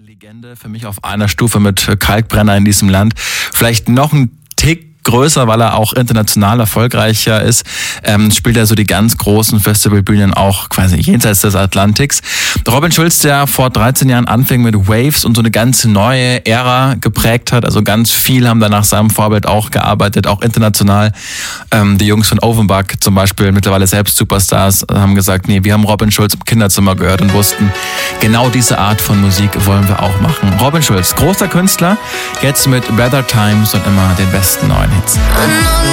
Legende, für mich auf einer Stufe mit Kalkbrenner in diesem Land. Vielleicht noch ein Tick größer, weil er auch international erfolgreicher ist, spielt er so die ganz großen Festivalbühnen auch quasi jenseits des Atlantiks. Robin Schulz, der vor 13 Jahren anfing mit Waves und so eine ganz neue Ära geprägt hat, also ganz viel haben da nach seinem Vorbild auch gearbeitet, auch international. Die Jungs von Offenbach zum Beispiel, mittlerweile selbst Superstars, haben gesagt, nee, wir haben Robin Schulz im Kinderzimmer gehört und wussten, genau diese Art von Musik wollen wir auch machen. Robin Schulz, großer Künstler, jetzt mit Better Times und immer den besten neuen Hits.